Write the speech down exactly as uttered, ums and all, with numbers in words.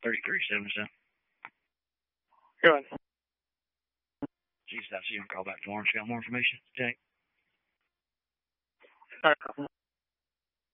thirty-three seventy-seven. Go ahead. Jesus, I'll see you and call back tomorrow. She got more information. Jake. All right.